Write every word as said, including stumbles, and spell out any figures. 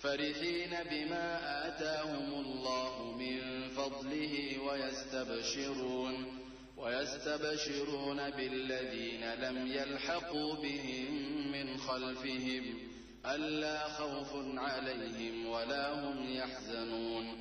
فرحين بما آتاهم الله من فضله ويستبشرون ويستبشرون بالذين لم يلحقوا بهم من خلفهم ألا خوف عليهم ولا هم يحزنون